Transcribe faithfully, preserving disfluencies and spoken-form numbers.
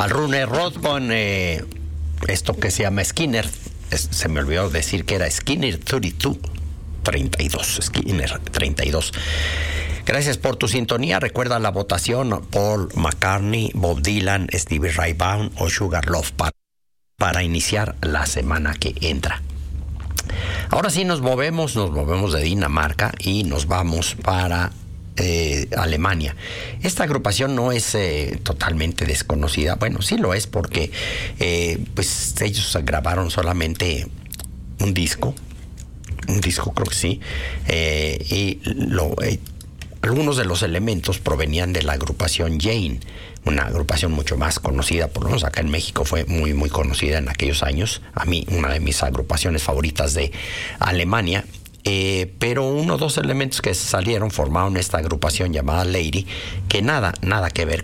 al Rune Rod con eh, esto que se llama Skinner. Es, se me olvidó decir que era Skinner treinta y dos. treinta y dos, Skinner treinta y dos. Gracias por tu sintonía. Recuerda la votación: Paul McCartney, Bob Dylan, Stevie Ray Vaughan o Sugar Love para, para iniciar la semana que entra. Ahora sí nos movemos, nos movemos de Dinamarca y nos vamos para eh, Alemania. Esta agrupación no es eh, totalmente desconocida. Bueno, sí lo es porque eh, pues ellos grabaron solamente un disco, un disco creo que sí, eh, y lo, eh, algunos de los elementos provenían de la agrupación Jane, una agrupación mucho más conocida, por lo menos acá en México fue muy muy conocida en aquellos años. A mí, una de mis agrupaciones favoritas de Alemania. Eh, pero uno o dos elementos que salieron formaron esta agrupación llamada Lady, que nada, nada que ver